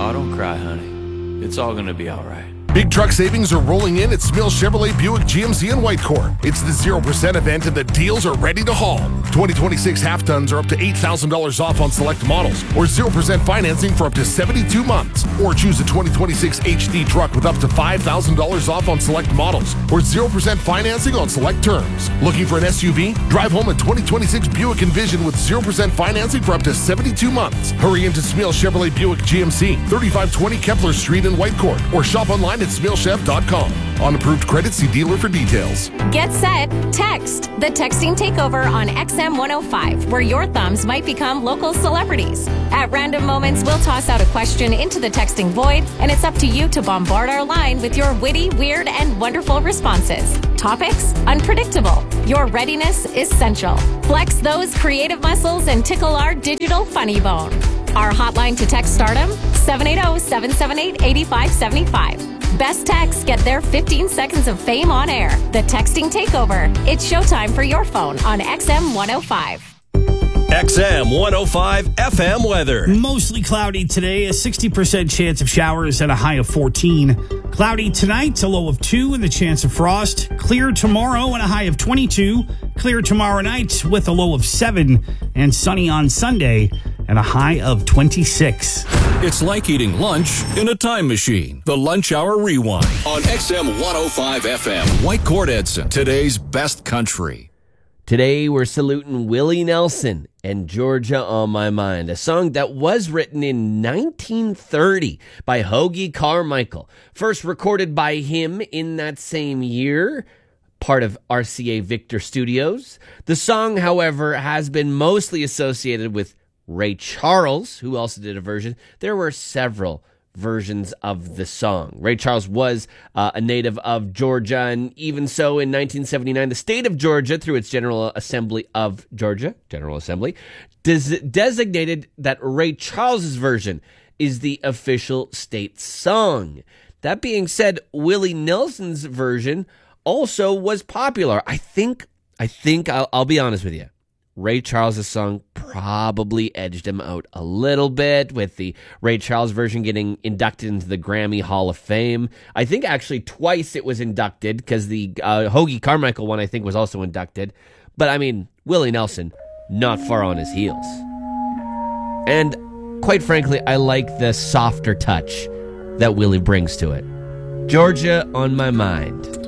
Oh, don't cry, honey. It's all gonna be all right. Big truck savings are rolling in at Smil Chevrolet Buick GMC in Whitecourt. It's the 0% event and the deals are ready to haul. 2026 half-tons are up to $8,000 off on select models, or 0% financing for up to 72 months. Or choose a 2026 HD truck with up to $5,000 off on select models, or 0% financing on select terms. Looking for an SUV? Drive home a 2026 Buick Envision with 0% financing for up to 72 months. Hurry into Smil Chevrolet Buick GMC, 3520 Kepler Street in Whitecourt, or shop online at smilchev.com. On approved credit, see dealer for details. Get set, text. The texting takeover on XM 105, where your thumbs might become local celebrities. At random moments, we'll toss out a question into the texting void, and it's up to you to bombard our line with your witty, weird, and wonderful responses. Topics? Unpredictable. Your readiness essential. Flex those creative muscles and tickle our digital funny bone. Our hotline to text stardom, 780-778-8575. Best texts get their 15 seconds of fame on air. The texting takeover. It's showtime for your phone on XM 105. XM 105 FM weather. Mostly cloudy today, a 60% chance of showers at a high of 14. Cloudy tonight, a low of 2 and the chance of frost. Clear tomorrow and a high of 22. Clear tomorrow night with a low of 7. And sunny on Sunday and a high of 26. It's like eating lunch in a time machine. The Lunch Hour Rewind on XM 105 FM. Whitecourt Edson, today's best country. Today we're saluting Willie Nelson and Georgia on My Mind, a song that was written in 1930 by Hoagy Carmichael. First recorded by him in that same year, part of RCA Victor Studios. The song, however, has been mostly associated with Ray Charles, who also did a version. There were several versions of the song. Ray Charles was a native of Georgia, and even so, in 1979, the state of Georgia, through its General Assembly, designated that Ray Charles's version is the official state song. That being said, Willie Nelson's version also was popular. I think I'll be honest with you. Ray Charles' song probably edged him out a little bit, with the Ray Charles version getting inducted into the Grammy Hall of Fame. I think actually twice it was inducted, because the Hoagy Carmichael one I think was also inducted. But I mean, Willie Nelson, not far on his heels. And quite frankly, I like the softer touch that Willie brings to it. Georgia on My Mind.